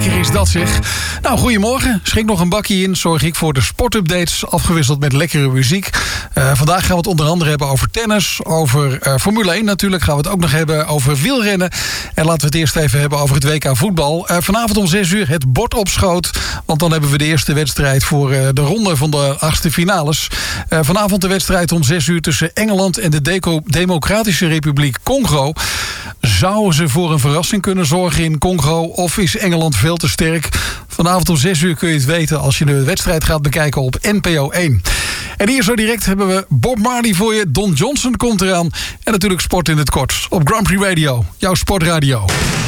lekker is dat zeg. Nou, goedemorgen. Schenk nog een bakje in. Zorg ik voor de sportupdates. Afgewisseld met lekkere muziek. Vandaag gaan we het onder andere hebben over tennis. Over Formule 1 natuurlijk. Gaan we het ook nog hebben over wielrennen. En laten we het eerst even hebben over het WK voetbal. Vanavond om 6 uur het bord op schoot. Want dan hebben we de eerste wedstrijd voor de ronde van de achtste finales. Vanavond de wedstrijd om 6 uur tussen Engeland en de Democratische Republiek Congo. Zouden ze voor een verrassing kunnen zorgen in Congo? Of is Engeland veel te sterk? Vanavond om 6 uur kun je het weten als je de wedstrijd gaat bekijken op NPO 1. En hier zo direct hebben we Bob Marley voor je. Don Johnson komt eraan. En natuurlijk sport in het kort op Grand Prix Radio. Jouw sportradio.